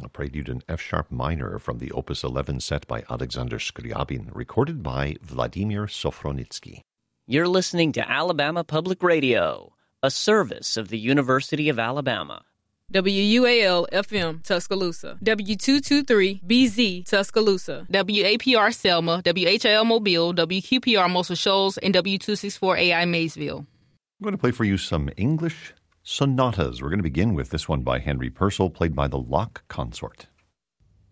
a prelude in F-sharp minor from the Opus 11 set by Alexander Scriabin, recorded by Vladimir Sofronitsky. You're listening to Alabama Public Radio, a service of the University of Alabama. WUAL-FM, Tuscaloosa. W223-BZ, Tuscaloosa. WAPR Selma, WHIL Mobile, WQPR Muscle Shoals, and W264AI Maysville. I'm going to play for you some English sonatas. We're going to begin with this one by Henry Purcell, played by the Locke Consort.